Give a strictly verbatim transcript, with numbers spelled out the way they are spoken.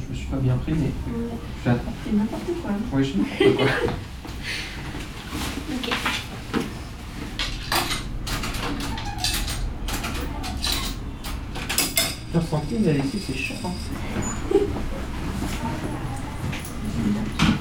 me suis pas bien prévenu. Ouais. Je fais C'est n'importe quoi. Oui, je sais n'importe quoi. Ok. Bien senti, la lessive, c'est chiant. Hein.